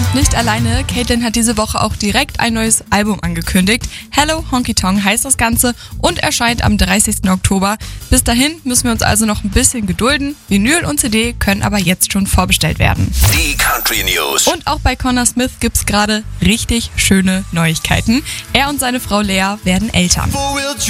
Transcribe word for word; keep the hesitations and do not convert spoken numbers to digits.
Und nicht alleine, Caitlyn hat diese Woche auch direkt ein neues Album angekündigt. Hello Honky Tonk heißt das Ganze und erscheint am dreißigsten Oktober. Bis dahin müssen wir uns also noch ein bisschen gedulden. Vinyl und C D können aber jetzt schon vorbestellt werden. Die Country News. Und auch bei Connor Smith gibt's gerade richtig schöne Neuigkeiten. Er und seine Frau Lea werden Eltern.